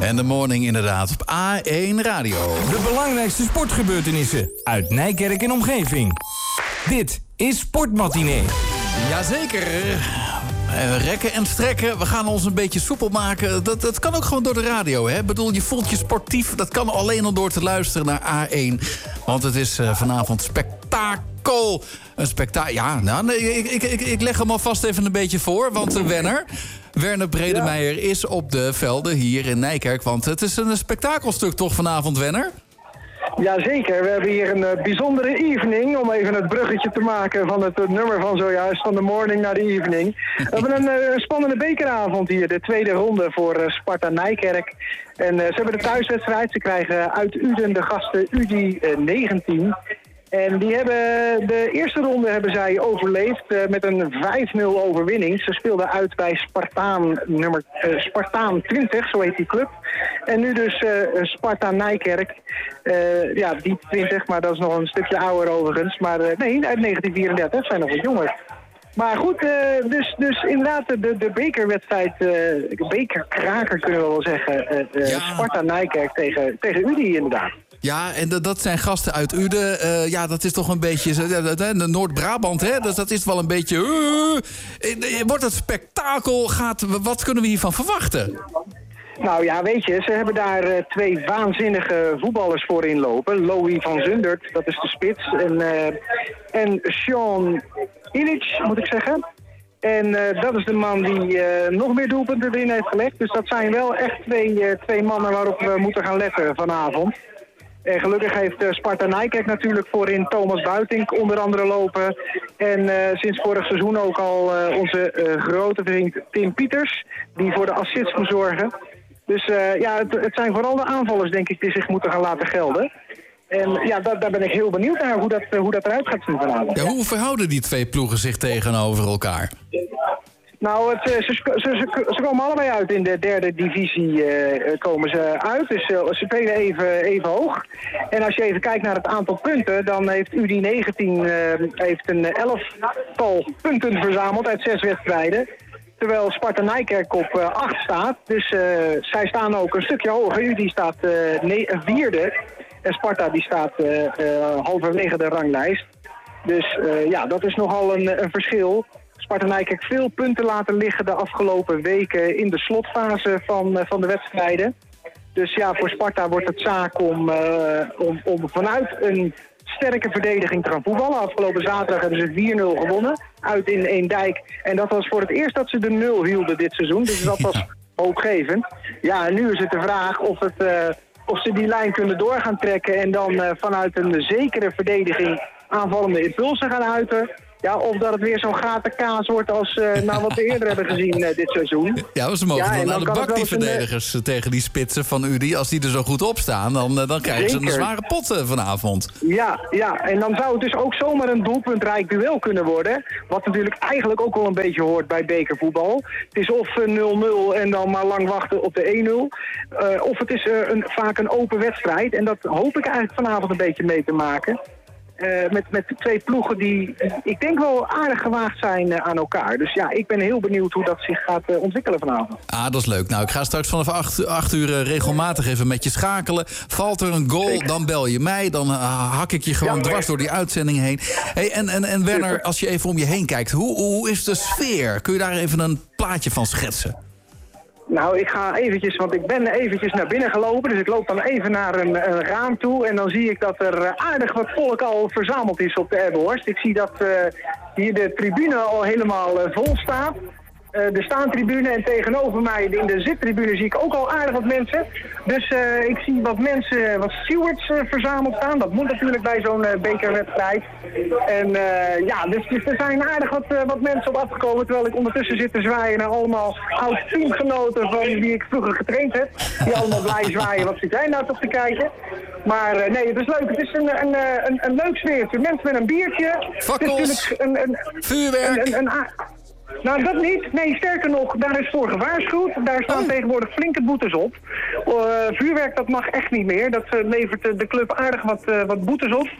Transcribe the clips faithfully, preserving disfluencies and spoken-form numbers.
En de morning inderdaad op A één Radio. De belangrijkste sportgebeurtenissen uit Nijkerk en omgeving. Dit is Sportmatinee. Jazeker. Rekken en strekken. We gaan ons een beetje soepel maken. Dat, dat kan ook gewoon door de radio, hè? Ik bedoel, je voelt je sportief. Dat kan alleen al door te luisteren naar A één. Want het is uh, vanavond spektakel. Een spektakel. Ja, nou, nee, ik, ik, ik, ik leg hem alvast even een beetje voor. Want de Wenner, Werner Bredemeijer, ja. is op de velden hier in Nijkerk. Want het is een spektakelstuk toch vanavond, Wenner? Jazeker, we hebben hier een uh, bijzondere evening, om even het bruggetje te maken van het uh, nummer van zojuist, van de morning naar de evening. We hebben een uh, spannende bekeravond hier, de tweede ronde voor uh, Sparta Nijkerk. En uh, ze hebben de thuiswedstrijd, ze krijgen uit Uden de gasten U D I uh, negentien. En die hebben de eerste ronde hebben zij overleefd uh, met een vijf nul overwinning. Ze speelden uit bij Spartaan, nummer, uh, Spartaan twintig, zo heet die club. En nu dus uh, Sparta Nijkerk. Uh, ja, die twintig, maar dat is nog een stukje ouder overigens. Maar uh, nee, uit negentien vierendertig, zijn nog wat jonger. Maar goed, uh, dus, dus inderdaad de, de bekerwedstrijd, uh, bekerkraker kunnen we wel zeggen. Uh, ja. Sparta Nijkerk tegen, tegen U D I inderdaad. Ja, en dat zijn gasten uit Uden. Uh, ja, dat is toch een beetje... Uh, Noord-Brabant, hè? Dat, dat is wel een beetje... Uh, wordt het spektakel? Gaat, wat kunnen we hiervan verwachten? Nou ja, weet je, ze hebben daar uh, twee waanzinnige voetballers voor inlopen. Louis van Zundert, dat is de spits. En, uh, en Sean Illich, moet ik zeggen. En uh, dat is de man die uh, nog meer doelpunten erin heeft gelegd. Dus dat zijn wel echt twee, uh, twee mannen waarop we moeten gaan letten vanavond. En gelukkig heeft uh, Sparta Nijkerk natuurlijk voorin Thomas Buitink onder andere lopen. En uh, sinds vorig seizoen ook al uh, onze uh, grote vriend Tim Pieters, die voor de assists moet zorgen. Dus uh, ja, het, het zijn vooral de aanvallers, denk ik, die zich moeten gaan laten gelden. En ja, da- daar ben ik heel benieuwd naar hoe dat, uh, hoe dat eruit gaat zien vanavond. Ja, hoe verhouden die twee ploegen zich tegenover elkaar? Nou, het, ze, ze, ze, ze komen allebei uit in de derde divisie, uh, komen ze uit. Dus uh, ze spelen even, even hoog. En als je even kijkt naar het aantal punten, dan heeft U D I negentien uh, heeft een elftal punten verzameld uit zes wedstrijden. Terwijl Sparta Nijkerk op uh, acht staat. Dus uh, zij staan ook een stukje hoger. U D I staat uh, ne- vierde. En Sparta die staat uh, uh, halverwege de ranglijst. Dus uh, ja, dat is nogal een, een verschil. Sparta Nijkerk veel punten laten liggen de afgelopen weken in de slotfase van, uh, van de wedstrijden. Dus ja, voor Sparta wordt het zaak om, uh, om, om vanuit een sterke verdediging te gaan voetballen. Afgelopen zaterdag hebben ze vier nul gewonnen uit in Eemdijk. En dat was voor het eerst dat ze de nul hielden dit seizoen. Dus dat was hoopgevend. Ja, en nu is het de vraag of, het, uh, of ze die lijn kunnen door gaan trekken en dan uh, vanuit een zekere verdediging aanvallende impulsen gaan uiten. Ja, of dat het weer zo'n gatenkaas wordt als uh, nou, wat we eerder hebben gezien uh, dit seizoen. Ja, maar ze mogen ja, wel aan de bak, die verdedigers, een... tegen die spitsen van U D I. Als die er zo goed op staan, dan, uh, dan krijgen Zeker. ze een zware pot uh, vanavond. Ja, ja, en dan zou het dus ook zomaar een doelpuntrijk duel kunnen worden. Wat natuurlijk eigenlijk ook wel een beetje hoort bij bekervoetbal. Het is of nul nul en dan maar lang wachten op de één nul. Uh, of het is uh, een, vaak een open wedstrijd. En dat hoop ik eigenlijk vanavond een beetje mee te maken. Uh, met, met twee ploegen die, ik denk wel aardig gewaagd zijn uh, aan elkaar. Dus ja, ik ben heel benieuwd hoe dat zich gaat uh, ontwikkelen vanavond. Ah, dat is leuk. Nou, ik ga straks vanaf acht uur uh, regelmatig even met je schakelen. Valt er een goal, Zeker. dan bel je mij. Dan uh, hak ik je gewoon ja, dwars door die uitzending heen. Hey, en, en, en Werner, als je even om je heen kijkt, hoe, hoe is de sfeer? Kun je daar even een plaatje van schetsen? Nou, ik ga eventjes, want ik ben eventjes naar binnen gelopen. Dus ik loop dan even naar een, een raam toe. En dan zie ik dat er aardig wat volk al verzameld is op de Ebbehorst. Ik zie dat uh, hier de tribune al helemaal uh, vol staat. Uh, de staantribune en tegenover mij in de zittribune zie ik ook al aardig wat mensen. Dus uh, ik zie wat mensen, wat stewards uh, verzameld staan. Dat moet natuurlijk bij zo'n uh, bekerwedstrijd. En uh, ja, dus, dus er zijn aardig wat, uh, wat mensen op afgekomen. Terwijl ik ondertussen zit te zwaaien naar allemaal oud-teamgenoten van wie ik vroeger getraind heb. Die allemaal blij zwaaien. Wat zit jij nou toch te kijken? Maar uh, nee, het is leuk. Het is een, een, een, een leuk sfeertje. Mensen met een biertje. Fakkels, een, een, vuurwerk. Een, een, een, Nou, dat niet. Nee, sterker nog, daar is voor gewaarschuwd. Daar staan oh. tegenwoordig flinke boetes op. Uh, vuurwerk, dat mag echt niet meer. Dat uh, levert uh, de club aardig wat, uh, wat boetes op.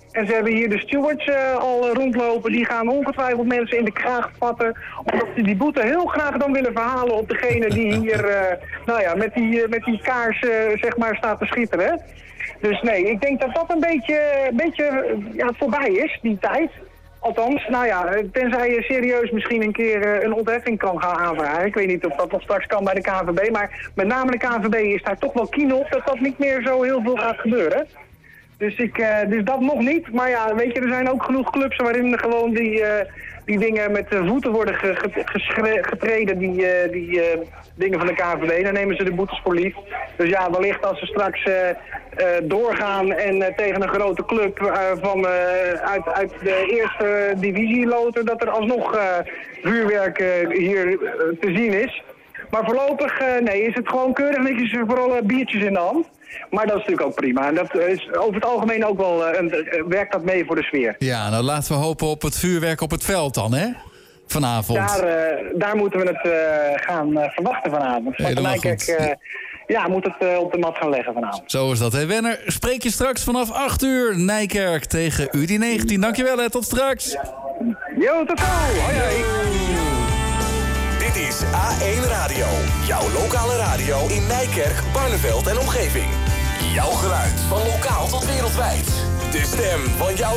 En ze hebben hier de stewards uh, al uh, rondlopen. Die gaan ongetwijfeld mensen in de kraag vatten. Omdat ze die boete heel graag dan willen verhalen op degene die hier uh, nou ja, met, die, uh, met die kaars uh, zeg maar staat te schitteren. Dus nee, ik denk dat dat een beetje, een beetje ja, voorbij is, die tijd. Althans, nou ja, tenzij je serieus misschien een keer uh, een ontheffing kan gaan aanvragen. Ik weet niet of dat nog straks kan bij de K N V B. Maar met name de K N V B is daar toch wel keen op dat dat niet meer zo heel veel gaat gebeuren. Dus, ik, uh, dus dat nog niet. Maar ja, weet je, er zijn ook genoeg clubs waarin gewoon die, uh, die dingen met de voeten worden ge, ge, getreden. Die, uh, die uh, dingen van de K N V B. Dan nemen ze de boetes voor lief. Dus ja, wellicht als ze straks uh, uh, doorgaan en uh, tegen een grote club uh, van, uh, uit, uit de eerste divisie loten, dat er alsnog uh, vuurwerk uh, hier uh, te zien is. Maar voorlopig, uh, nee, is het gewoon keurig netjes vooral uh, biertjes in de hand. Maar dat is natuurlijk ook prima. En dat is over het algemeen ook wel, uh, een, uh, werkt dat mee voor de sfeer. Ja, nou laten we hopen op het vuurwerk op het veld dan, hè? Vanavond. Daar, uh, daar moeten we het uh, gaan uh, verwachten vanavond. Van Nijkerk uh, ja, moet het uh, op de mat gaan leggen vanavond. Zo is dat, hè Wenner. Spreek je straks vanaf acht uur Nijkerk tegen U D negentien. Dankjewel, hè. Tot straks. Jo, tot zo. Hoi, hoi. Dit is A één Radio, jouw lokale radio in Nijkerk, Barneveld en omgeving. Jouw geluid van lokaal tot wereldwijd. De stem van jouw